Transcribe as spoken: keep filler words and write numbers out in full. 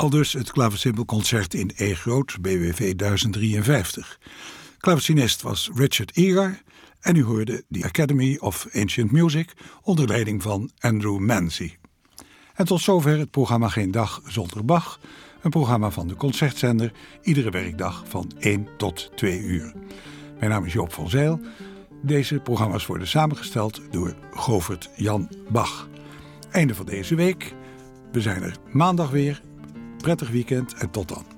Aldus het Klavecimbelconcert in E groot, B W V duizend drieënvijftig. Klavecinist was Richard Egar en u hoorde The Academy of Ancient Music onder leiding van Andrew Manzi. En tot zover het programma Geen Dag Zonder Bach, een programma van de Concertzender, iedere werkdag van één tot twee uur. Mijn naam is Joop van Zijl. Deze programma's worden samengesteld door Govert Jan Bach. Einde van deze week. We zijn er maandag weer. Prettig weekend en tot dan.